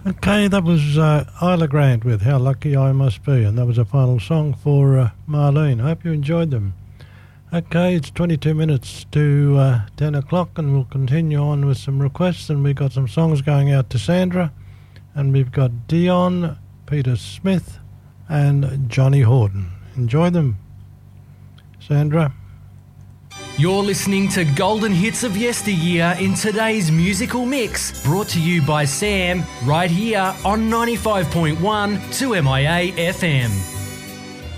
Okay, that was Isla Grant with How Lucky I Must Be, and that was a final song for Marlene. I hope you enjoyed them. Okay, it's 22 minutes to 10 o'clock, and we'll continue on with some requests, and we've got some songs going out to Sandra, and we've got Dion, Peter Smith, and Johnny Horton. Enjoy them, Sandra. You're listening to Golden Hits of Yesteryear in today's musical mix, brought to you by Sam, right here on 95.1 2MIA FM.